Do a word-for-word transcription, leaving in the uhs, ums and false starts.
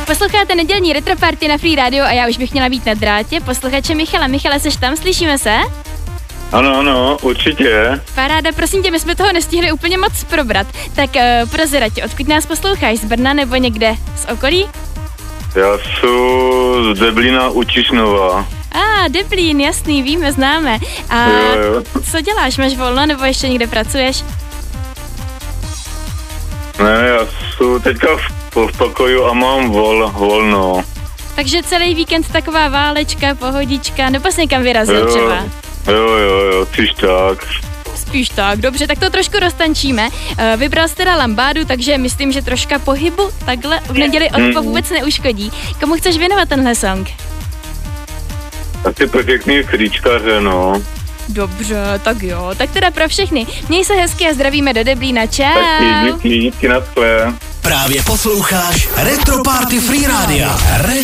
Posloucháte nedělní retroparty na Free Radio a já už bych měla být na drátě. Posluchače Michala. Michale, seš tam? Slyšíme se? Ano, ano, určitě. Paráda, prosím tě, my jsme toho nestihli úplně moc probrat. Tak uh, prozirať, odkud nás posloucháš? Z Brna nebo někde z okolí? Já jsem z Deblína u Čišnova. A, ah, Deblín, jasný, víme, známe. A jo, jo. Co děláš? Máš volno nebo ještě někde pracuješ? Ne, já jsem teďka v, v pokoju a mám vol, volno. Takže celý víkend taková válečka, pohodička, nebo jsi někam vyrazil jo, třeba? Jo, jo, jo, spíš tak. Spíš tak, dobře, tak to trošku roztančíme. Vybral jsi teda lambádu, takže myslím, že troška pohybu takhle v neděli odpo vůbec neuškodí. Komu chceš věnovat tenhle song? Asi pro všechny fričkaře, no. Dobře, tak jo, tak teda pro všechny. Měj se hezky a zdravíme do Deblína, čau. Taky, díky, díky, na skle. Právě posloucháš Retro Party Free Radio. Retro